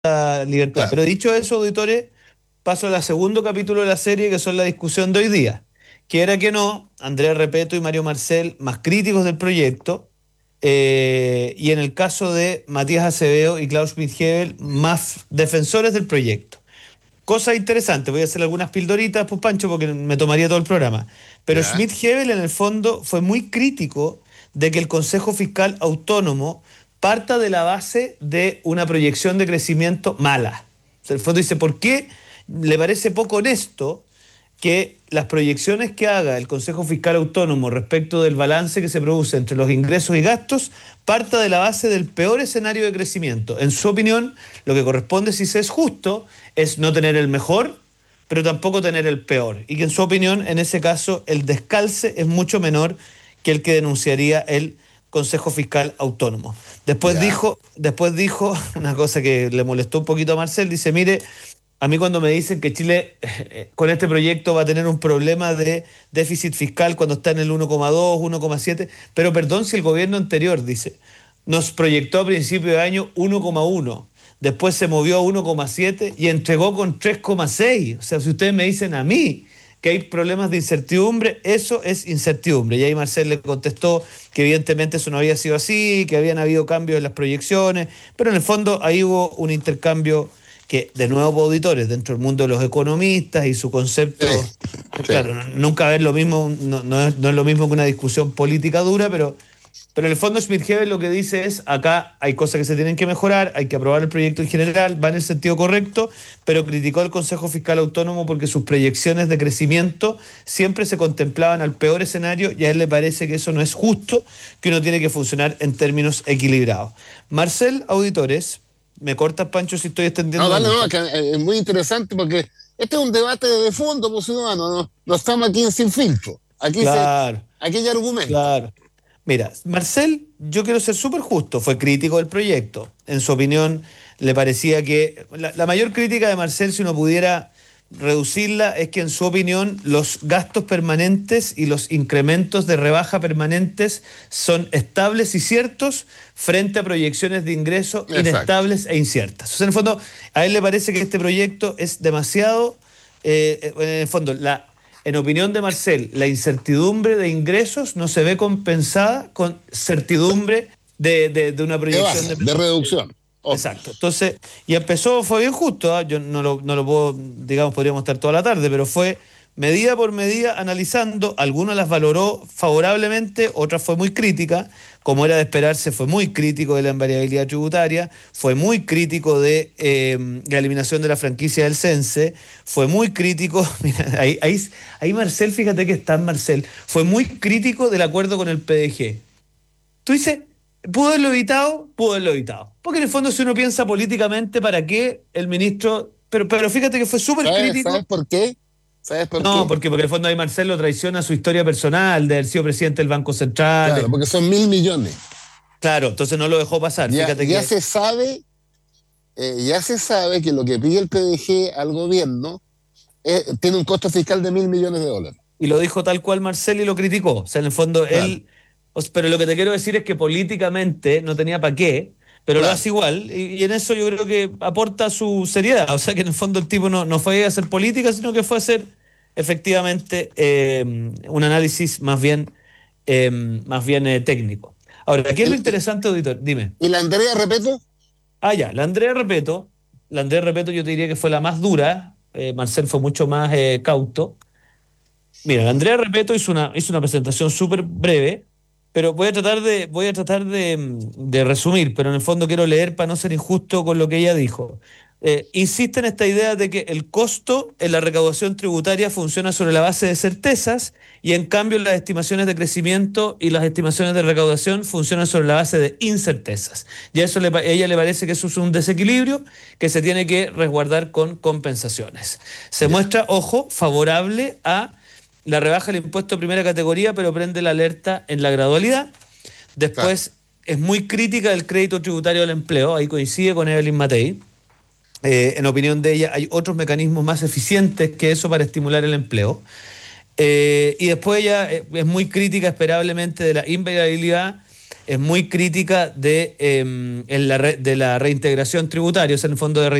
libertad. Claro. Pero dicho eso, auditores, paso al segundo capítulo de la serie, que son la discusión de hoy día. Que era que no, Andrea Repeto y Mario Marcel, más críticos del proyecto, y en el caso de Matías Acevedo y Klaus Schmidt-Hebel, más defensores del proyecto. Cosa interesante, voy a hacer algunas pildoritas, pues Pancho, porque me tomaría todo el programa. Pero Ya. Schmidt-Hebel en el fondo fue muy crítico de que el Consejo Fiscal Autónomo parta de la base de una proyección de crecimiento mala. O sea, el fondo dice, ¿por qué le parece poco honesto que las proyecciones que haga el Consejo Fiscal Autónomo respecto del balance que se produce entre los ingresos y gastos parta de la base del peor escenario de crecimiento? En su opinión, lo que corresponde, si se es justo, es no tener el mejor, pero tampoco tener el peor. Y que en su opinión, en ese caso, el descalce es mucho menor que el que denunciaría el Consejo Fiscal Autónomo. Ya. Después dijo una cosa que le molestó un poquito a Marcel, dice, mire, a mí cuando me dicen que Chile con este proyecto va a tener un problema de déficit fiscal cuando está en el 1,2, 1,7, pero perdón si el gobierno anterior, dice, nos proyectó a principio de año 1,1, después se movió a 1,7 y entregó con 3,6. O sea, si ustedes me dicen a mí que hay problemas de incertidumbre, eso es incertidumbre. Y ahí Marcel le contestó que evidentemente eso no había sido así, que habían habido cambios en las proyecciones, pero en el fondo ahí hubo un intercambio que, de nuevo, por auditores, dentro del mundo de los economistas y su Sí, concepto, sí. claro, nunca es lo mismo, no es lo mismo que una discusión política dura, pero en el fondo Schmidt-Hebel lo que dice es, acá hay cosas que se tienen que mejorar, hay que aprobar el proyecto en general, va en el sentido correcto, pero criticó al Consejo Fiscal Autónomo porque sus proyecciones de crecimiento siempre se contemplaban al peor escenario y a él le parece que eso no es justo, que uno tiene que funcionar en términos equilibrados. Marcel, auditores, me cortas, Pancho, si estoy No, extendiéndome dale, no, mucho. que es muy interesante porque este es un debate de fondo, pues ciudadano, no estamos aquí en sin filtro. Claro, Aquí hay argumentos. claro. Mira, Marcel, yo quiero ser súper justo, fue crítico del proyecto. En su opinión, le parecía que la mayor crítica de Marcel, si uno pudiera reducirla, es que en su opinión los gastos permanentes y los incrementos de rebaja permanentes son estables y ciertos frente a proyecciones de ingresos Exacto. inestables e inciertas. O sea, en el fondo, a él le parece que este proyecto es demasiado, en el fondo, en opinión de Marcel, la incertidumbre de ingresos no se ve compensada con certidumbre de una De proyección baja, de... de reducción. Obvio. Exacto. Entonces, y empezó, fue bien justo, ¿ah? Yo no lo puedo, digamos, podríamos estar toda la tarde, pero fue medida por medida analizando, algunas las valoró favorablemente, otras fue muy crítica, como era de esperarse, fue muy crítico de la invariabilidad tributaria, fue muy crítico de la eliminación de la franquicia del CENSE, fue muy crítico, mira, ahí Marcel, fíjate que está Marcel, fue muy crítico del acuerdo con el PDG. Tú dices, ¿pudo haberlo evitado? Pudo haberlo evitado. Porque en el fondo, si uno piensa políticamente, ¿para qué el ministro? Pero fíjate que fue súper ¿Sabes crítico. por qué? ¿Sabes por No, qué? porque en el fondo ahí Marcelo traiciona su historia personal de haber sido presidente del Banco Central. Claro, porque son 1.000 millones. Claro, entonces no lo dejó pasar. Ya, Fíjate que. ya se sabe que lo que pide el PDG al gobierno tiene un costo fiscal de 1.000 millones de dólares. Y lo dijo tal cual Marcelo y lo criticó. O sea, en el fondo Claro, él. Pero lo que te quiero decir es que políticamente no tenía para qué, pero lo claro. hace igual. Y en eso yo creo que aporta su seriedad. O sea, que en el fondo el tipo no fue a hacer política, sino que fue a hacer efectivamente un análisis más bien técnico. Ahora, ¿qué es lo El- interesante, auditor? Dime. y la Andrea, repito, Ah, ya, la Andrea Repeto yo te diría que fue la más dura, Marcel fue mucho más cauto. Mira, la Andrea Repeto hizo una presentación súper breve, pero voy a tratar de resumir, pero en el fondo quiero leer para no ser injusto con lo que ella dijo. Insiste en esta idea de que el costo en la recaudación tributaria funciona sobre la base de certezas y en cambio las estimaciones de crecimiento y las estimaciones de recaudación funcionan sobre la base de incertezas. Y a ella le parece que eso es un desequilibrio que se tiene que resguardar con compensaciones. Se ya, muestra, ojo, favorable a la rebaja del impuesto de primera categoría, pero prende la alerta en la gradualidad. claro. Después es muy crítica del crédito tributario del empleo, ahí coincide con Evelyn Matei. En opinión de ella, hay otros mecanismos más eficientes que eso para estimular el empleo. Y después ella es muy crítica, esperablemente, de la invariabilidad es muy crítica de la reintegración tributaria, o sea, en el fondo de